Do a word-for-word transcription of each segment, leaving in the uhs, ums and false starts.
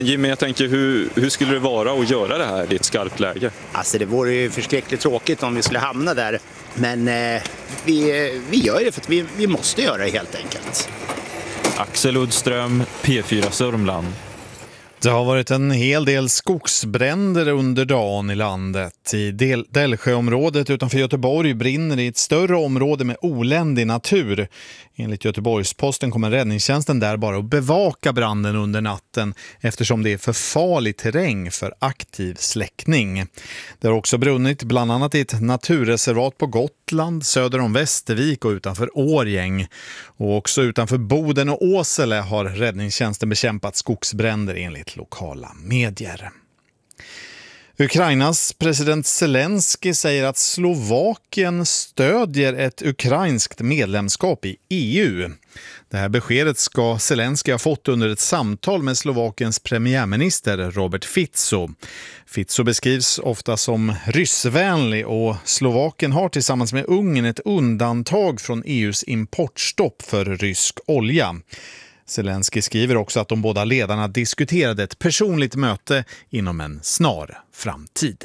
Jimmy, jag tänker, hur, hur skulle det vara att göra det här i ett skarpt läge? Alltså det vore ju förskräckligt tråkigt om vi skulle hamna där. Men eh, vi, vi gör det för att vi, vi måste göra det helt enkelt. Axel Uddström, P fyra Sörmland. Det har varit en hel del skogsbränder under dagen i landet. I Del- Dälsjöområdet utanför Göteborg brinner i ett större område med oländig natur. Enligt Göteborgsposten kommer räddningstjänsten där bara att bevaka branden under natten eftersom det är för farlig terräng för aktiv släckning. Det har också brunnit bland annat i ett naturreservat på Gotland, söder om Västervik och utanför Årgäng. Och också utanför Boden och Åsele har räddningstjänsten bekämpat skogsbränder enligt lokala medier. Ukrainas president Zelensky säger att Slovakien stödjer ett ukrainskt medlemskap i E U. Det här beskedet ska Zelensky ha fått under ett samtal med Slovakiens premiärminister Robert Fico. Fico beskrivs ofta som ryssvänlig och Slovakien har tillsammans med Ungern ett undantag från E U:s importstopp för rysk olja. Zelensky skriver också att de båda ledarna diskuterade ett personligt möte inom en snar framtid.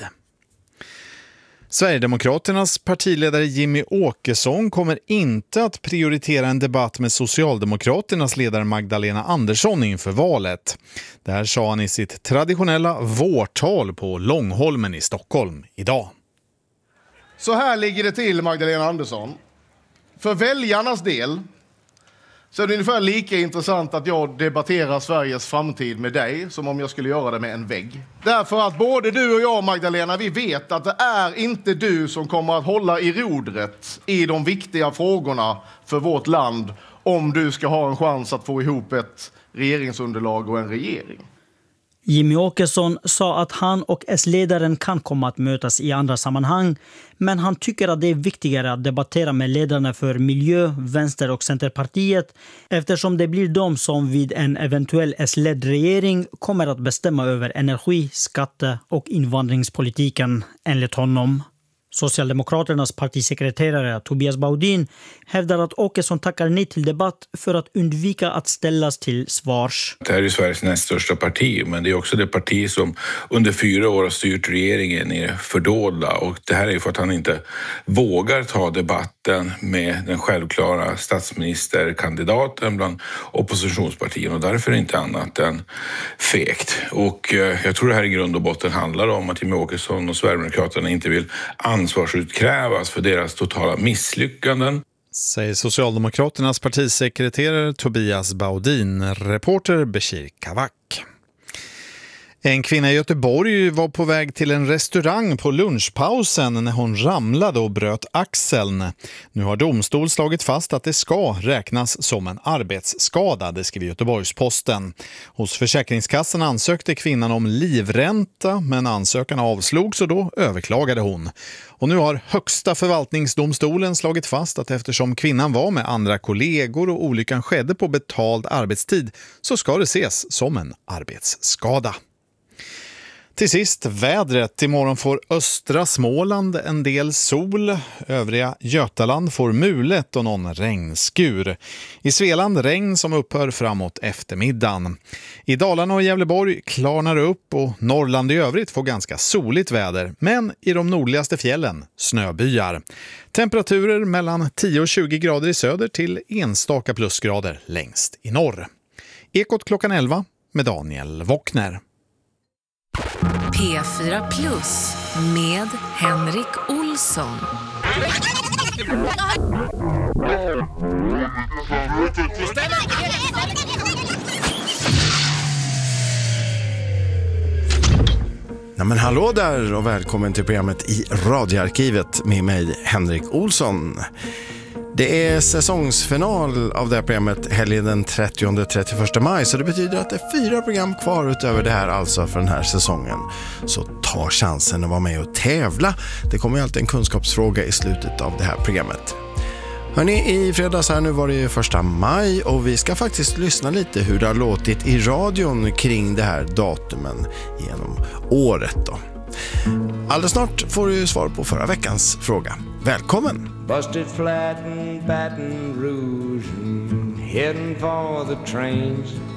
Sverigedemokraternas partiledare Jimmy Åkesson kommer inte att prioritera en debatt med Socialdemokraternas ledare Magdalena Andersson inför valet. Det här sa han i sitt traditionella vårtal på Långholmen i Stockholm idag. Så här ligger det till, Magdalena Andersson. För väljarnas del så är det ungefär lika intressant att jag debatterar Sveriges framtid med dig som om jag skulle göra det med en vägg. Därför att både du och jag, Magdalena, vi vet att det är inte du som kommer att hålla i rodret i de viktiga frågorna för vårt land om du ska ha en chans att få ihop ett regeringsunderlag och en regering. Jimmy Åkesson sa att han och S-ledaren kan komma att mötas i andra sammanhang, men han tycker att det är viktigare att debattera med ledarna för miljö, vänster och Centerpartiet eftersom det blir de som vid en eventuell S-ledd regering kommer att bestämma över energi-, skatte- och invandringspolitiken, enligt honom. Socialdemokraternas partisekreterare Tobias Baudin hävdar att Åkesson tackar nej till debatt för att undvika att ställas till svars. Det här är Sveriges näst största parti, men det är också det parti som under fyra år har styrt regeringen i fördolda, och det här är för att han inte vågar ta debatten med den självklara statsministerkandidaten bland oppositionspartierna, och därför är det inte annat än fegt. Och jag tror det här i grund och botten handlar om att Jimmy Åkesson och Sverigedemokraterna inte vill ansvarsutkrävas för deras totala misslyckanden. Säger Socialdemokraternas partisekreterare Tobias Baudin, reporter Bashir Kavak. En kvinna i Göteborg var på väg till en restaurang på lunchpausen när hon ramlade och bröt axeln. Nu har domstol slagit fast att det ska räknas som en arbetsskada, det skriver Göteborgsposten. Hos Försäkringskassan ansökte kvinnan om livränta, men ansökan avslogs och då överklagade hon. Och nu har Högsta förvaltningsdomstolen slagit fast att eftersom kvinnan var med andra kollegor och olyckan skedde på betald arbetstid så ska det ses som en arbetsskada. Till sist, vädret. Imorgon får östra Småland en del sol. Övriga Götaland får mulet och någon regnskur. I Svealand regn som upphör framåt eftermiddagen. I Dalarna och Gävleborg klarnar upp och Norrland i övrigt får ganska soligt väder. Men i de nordligaste fjällen snöbyar. Temperaturer mellan tio och tjugo grader i söder till enstaka plusgrader längst i norr. Ekot klockan elva med Daniel Wockner. P fyra Plus med Henrik Olsson. Ja, men hallå där och välkommen till programmet i radioarkivet med mig Henrik Olsson. Det är säsongsfinal av det här programmet helgen den trettionde till trettioförsta maj, så det betyder att det är fyra program kvar utöver det här alltså för den här säsongen. Så ta chansen att vara med och tävla. Det kommer ju alltid en kunskapsfråga i slutet av det här programmet. Hörrni, i fredags här nu var det ju första maj och vi ska faktiskt lyssna lite hur det har låtit i radion kring det här datumen genom året då. Alldeles snart får du svar på förra veckans fråga. Välkommen! Busted flat in Baton Rouge and heading for the trains.